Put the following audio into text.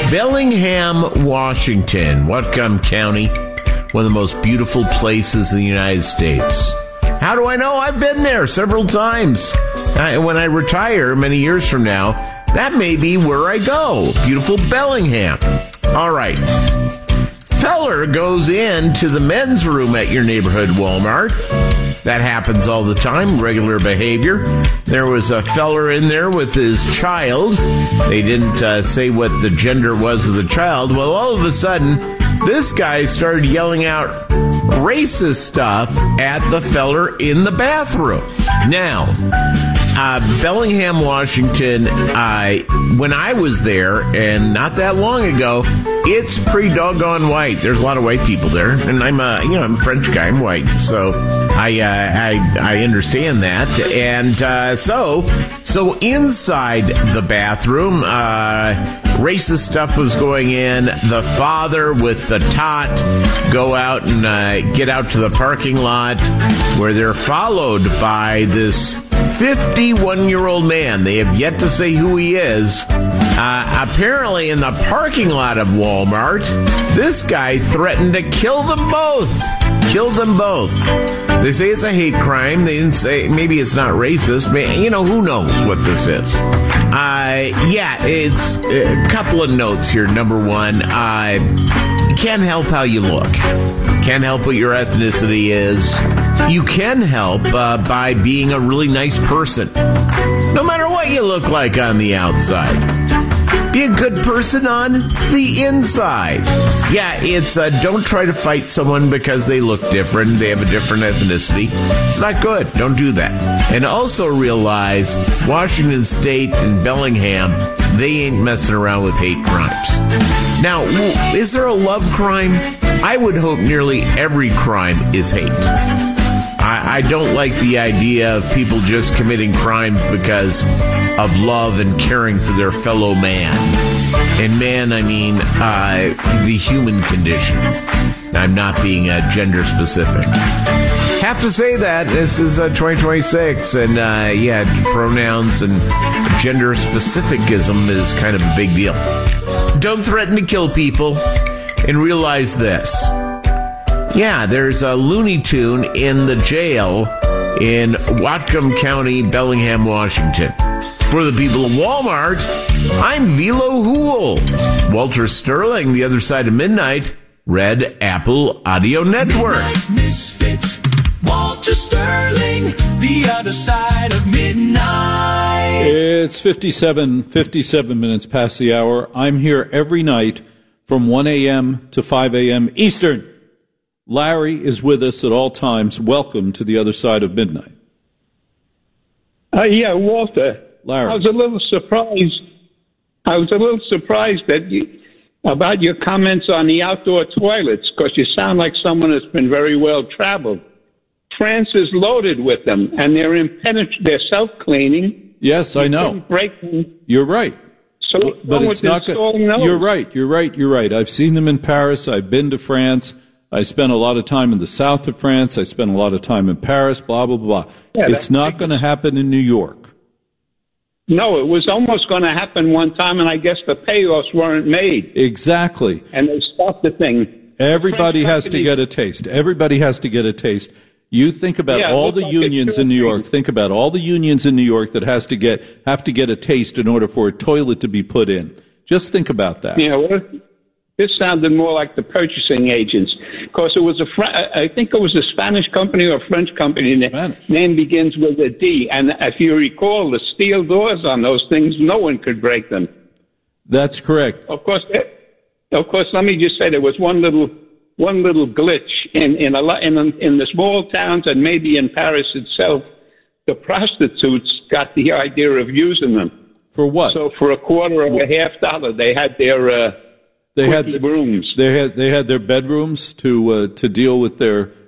Bellingham, Washington, Whatcom County, one of the most beautiful places in the United States. How do I know? I've been there several times. When I retire many years from now, that may be where I go. Beautiful Bellingham. All right. Feller goes into the men's room at your neighborhood Walmart. That happens all the time, regular behavior. There was a feller in there with his child. They didn't say what the gender was of the child. Well, all of a sudden, this guy started yelling out racist stuff at the feller in the bathroom. Now, Bellingham, Washington, when I was there, and not that long ago, it's pretty doggone white. There's a lot of white people there, and I'm a French guy. I'm white, so I understand that. And so inside the bathroom, racist stuff was going in. The father with the tot go out and get out to the parking lot, where they're followed by this 51-year-old man. They have yet to say who he is. Apparently in the parking lot of Walmart, this guy threatened to kill them both. They say it's a hate crime. They didn't say, maybe it's not racist. Who knows what this is. It's a couple of notes here. Number one, you can't help how you look. Can't help what your ethnicity is. You can help by being a really nice person, no matter what you look like on the outside. Be a good person on the inside. It's don't try to fight someone because they look different, they have a different ethnicity. It's not good. Don't do that. And also realize Washington State and Bellingham, they ain't messing around with hate crimes. Now, is there a love crime? I would hope nearly every crime is hate. I don't like the idea of people just committing crimes because of love and caring for their fellow man. And man, I mean the human condition. I'm not being gender specific. Have to say that this is 2026, and pronouns and gender specificism is kind of a big deal. Don't threaten to kill people, and realize this. There's a Looney Tune in the jail in Whatcom County, Bellingham, Washington. For the people of Walmart, I'm Velo Hool. Walter Sterling, The Other Side of Midnight, Red Apple Audio Network. Misfits, Walter Sterling, The Other Side of Midnight. It's 57 minutes past the hour. I'm here every night from 1 a.m. to 5 a.m. Eastern. Larry is with us at all times. Welcome to The Other Side of Midnight. Walter. Larry. I was a little surprised about your comments on the outdoor toilets, because you sound like someone that's been very well traveled. France is loaded with them, and they're self-cleaning. Yes, I know. Break them. You're right. So, but it's not good. You're right. I've seen them in Paris. I've been to France. I spent a lot of time in the south of France. I spent a lot of time in Paris, blah, blah, blah. Yeah, it's not going to happen in New York. No, it was almost going to happen one time, and I guess the payoffs weren't made. Exactly. And they stopped the thing. Everybody has to get a taste. Everybody has to get a taste. You think about all the unions in New York. Think about all the unions in New York that have to get a taste in order for a toilet to be put in. Just think about that. This sounded more like the purchasing agents, because it was I think it was a Spanish company or a French company. The name begins with a D, and if you recall, the steel doors on those things, no one could break them. That's correct. Of course. Let me just say there was one little glitch in the small towns, and maybe in Paris itself. The prostitutes got the idea of using them. For what? So for a quarter or a half dollar, they had their rooms. They had their bedrooms to deal with their